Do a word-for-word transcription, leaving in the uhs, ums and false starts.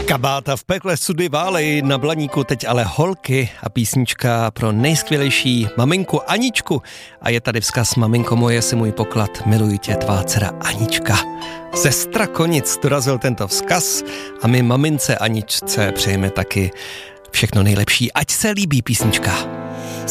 Kabáta v pekle sudy válej, na Blaníku teď ale holky a písnička pro nejskvělejší maminku Aničku. A je tady vzkaz: maminko moje, si můj poklad, miluji tě, tvá dcera Anička. Ze Strakonic dorazil tento vzkaz a my mamince Aničce přejeme taky všechno nejlepší. Ať se líbí písnička.